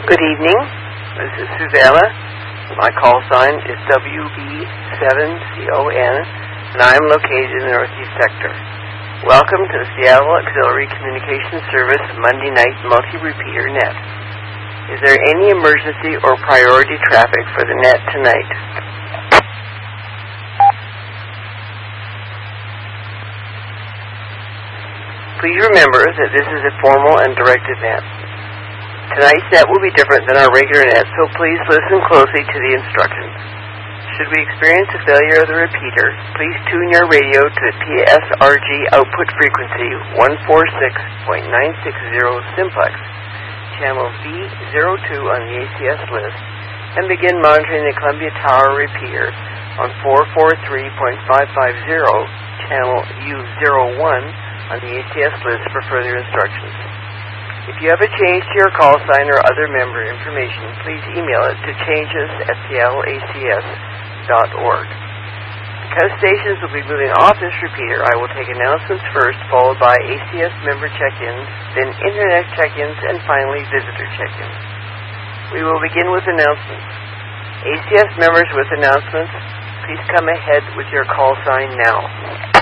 Good evening. This is Susanna. My call sign is WB7CON, and I am located in the Northeast Sector. Welcome to the Seattle Auxiliary Communications Service Monday Night Multi-Repeater Net. Is there any emergency or priority traffic for the net tonight? Please remember that this is a formal and directed net. Tonight's net will be different than our regular net, so please listen closely to the instructions. Should we experience a failure of the repeater, please tune your radio to the PSRG output frequency 146.960 simplex, channel V02 on the ACS list, and begin monitoring the Columbia Tower repeater on 443.550, channel U01 on the ACS list for further instructions. If you have a change to your call sign or other member information, please email it to changes@seattleacs.org. Because stations will be moving off this repeater, I will take announcements first, followed by ACS member check-ins, then Internet check-ins, and finally visitor check-ins. We will begin with announcements. ACS members with announcements, please come ahead with your call sign now.